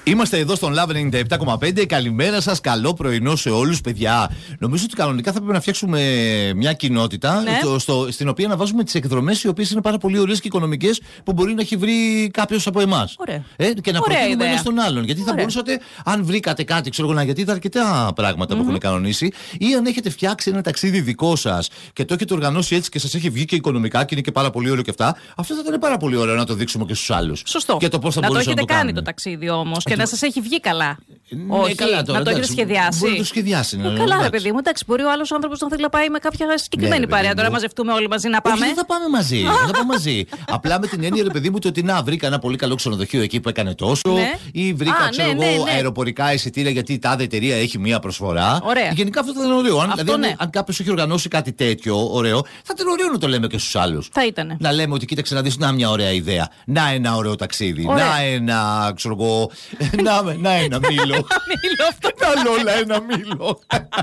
Είμαστε εδώ στον Love 97,5. Καλημέρα σας, καλό πρωινό σε όλους, παιδιά. Νομίζω ότι κανονικά θα πρέπει να φτιάξουμε μια κοινότητα, ναι, στην οποία να βάζουμε τις εκδρομές οι οποίες είναι πάρα πολύ ωραίες και οικονομικές, που μπορεί να έχει βρει κάποιος από εμάς. Και να προτείνουμε ένα στον άλλον. Γιατί θα μπορούσατε, αν βρήκατε κάτι, ξέρω εγώ, γιατί είδα αρκετά πράγματα που έχουν κανονίσει, ή αν έχετε φτιάξει ένα ταξίδι δικό σας και το έχετε οργανώσει έτσι και σας έχει βγει και οικονομικά και είναι και πάρα πολύ ωραίο και αυτά, αυτό θα ήταν πάρα πολύ ωραίο να το δείξουμε και στους άλλους. Σωστό. Και το πώς θα να το μπορούσαμε έχετε να το κάνει το ταξίδι όμως και να σας έχει βγει καλά. Ναι, όχι, καλά τώρα, να το έχετε σχεδιάσει. Μπορεί να το σχεδιάσει. Καλά, ρε παιδί μου, εντάξει, μπορεί ο άλλος άνθρωπος να θέλει να πάει με κάποια συγκεκριμένη παρέα. Τώρα μαζευτούμε όλοι μαζί να πάμε. Όχι, δεν θα πάμε μαζί. Δεν θα πάμε μαζί. Απλά με την έννοια, ρε παιδί μου, ότι να βρήκα ένα πολύ καλό ξενοδοχείο εκεί που έκανε τόσο, ή βρήκα, ξέρω εγώ, αεροπορικά εισιτήρια γιατί η τάδε εταιρεία έχει μία προσφορά. Ωραία. Γενικά αυτό θα ήταν ωραίο. Δηλαδή, αν κάποιος έχει οργανώσει κάτι τέτοιο ωραίο, θα ήταν ωραίο να το λέμε και στους άλλους. Θα ήταν. Να λέμε ότι κοίταξε να δεις, να μια ωραία ιδέα. Να ένα ωραίο ταξίδι. Να ένα, ξέρω εγώ, να ένα μήλο. Να Λόλα, ένα μήλο.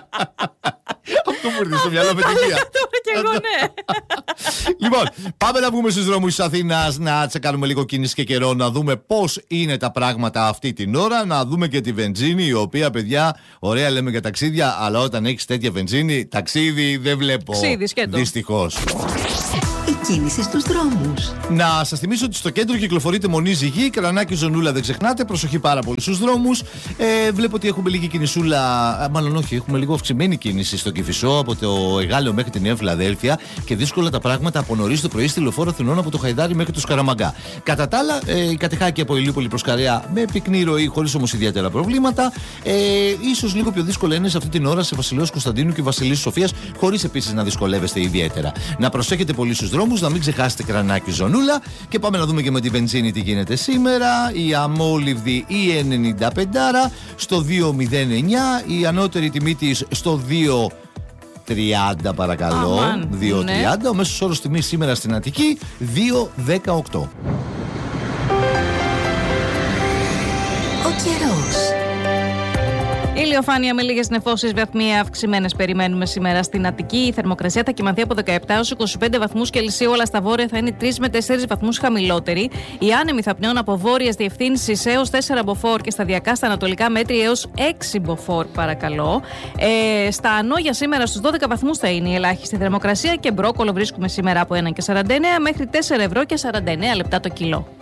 Αυτό μου ήρθε στο μυαλό με τη μία. Τώρα κι εγώ, ναι. Λοιπόν, πάμε να βγούμε στους δρόμους της Αθήνας, να τσεκάνουμε λίγο κίνηση και καιρό, να δούμε πώς είναι τα πράγματα αυτή την ώρα, να δούμε και τη βενζίνη, η οποία, παιδιά, ωραία λέμε για ταξίδια, αλλά όταν έχεις τέτοια βενζίνη, ταξίδι δεν βλέπω. Δυστυχώς. Η κίνηση στους δρόμους. Να σας θυμίσω ότι στο κέντρο κυκλοφορείται μονή Ζυγή, Κρανάκι, Ζωνούλα, δεν ξεχνάτε. Προσοχή πάρα πολύ στους δρόμους. Βλέπω ότι έχουμε λίγη κινησούλα, μάλλον όχι, έχουμε λίγο αυξημένη κίνηση στο Κηφισό από το Εγάλεο μέχρι τη Νέα Φιλαδέλφια και δύσκολα τα πράγματα από νωρίς το πρωί στη Λεωφόρο Αθηνών από το Χαϊδάρι μέχρι το Σκαραμαγκά. Κατά τα άλλα, η Κατεχάκη από Ηλιούπολη προς Καρέα με πυκνή ροή, χωρίς όμως ιδιαίτερα προβλήματα. Ίσως λίγο πιο δύσκολα είναι σε αυτή την ώρα σε Βασιλέως Κωνσταντίνου και Βασιλής Σοφίας, χωρίς επίσης να δυσκολεύεστε ιδιαίτερα. Να προσέχετε πολύ στους δρόμους, να μην ξεχάσετε Κρανάκι, Ζωνούλα. Και πάμε να δούμε και με τη βενζίνη τι γίνεται σήμερα. Η αμόλυβδη η 95 στο 2,09, η ανώτερη τιμή της στο 2,30 παρακαλώ. 2,30. Ο μέσος όρος τιμής σήμερα στην Αττική 2,18. Ο καιρός. Ηλιοφάνεια με λίγες νεφώσεις, βαθμία αυξημένες περιμένουμε σήμερα στην Αττική. Η θερμοκρασία θα κοιμανθεί από 17 έως 25 βαθμούς Κελσίου, όλα στα βόρεια θα είναι 3 με 4 βαθμούς χαμηλότερη. Οι άνεμοι θα πνέουν από βόρειες διευθύνσεις έως 4 μποφόρ και σταδιακά στα ανατολικά μέτρη έως 6 μποφόρ, παρακαλώ. Στα Ανόγια σήμερα στους 12 βαθμούς θα είναι η ελάχιστη θερμοκρασία και μπρόκολο βρίσκουμε σήμερα από 1,49 μέχρι 4 ευρώ και 49 λεπτά το κιλό.